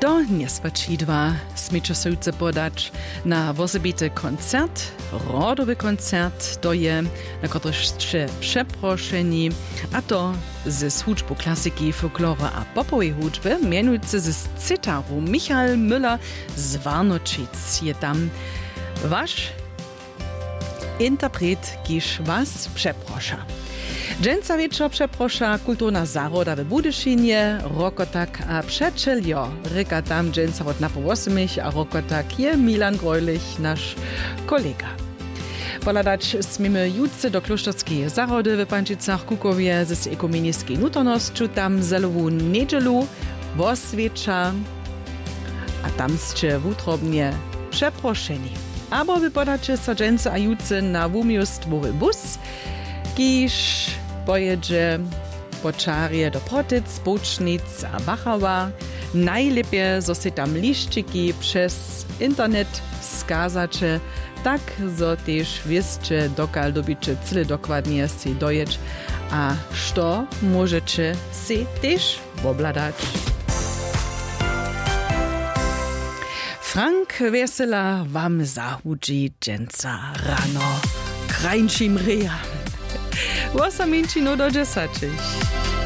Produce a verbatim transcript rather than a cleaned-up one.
To niespačidva smyče sojce podać na wozebity koncert, rodowy koncert, to je, na kotryście przeproszeni, a to ze służbu klasyki, folklora a popowej hudźby, mianujcy ze cytaru Michael Müller z Warnoczyc je tam. Wasz interpret kiż was przeprosza. Dżęca wieczor przeprosza kulturna zaroda w Budyszynie, Rokotak a Przeczeljo. Ryka tam dżęca od napołosymych, a Rokotak je Milan Grojlich, nasz kolega. Poladać smimy jutce do klosztorskiej zarody w Pančicach Kukowie z ekumenickiej nutonością tam zelową niedzielu, woswiecza, a tam scie wutrobnie przeproszeni. Abo wy podacie so dżęca a jutce na wumiostwowy bus, kiż pojedzie po czarje do Protyc, Bocznic a Wachauer. Najlepiej, zo se tam liszczyki przez internet skazacie, tak zo też wiecie, dokal dobicie cyle dokładnie si dojeć, a što możecie si też obladać. Frank Wesela wam zahudzi dżęca rano. Krańczym reja. Wasamięcino do dziesięciu.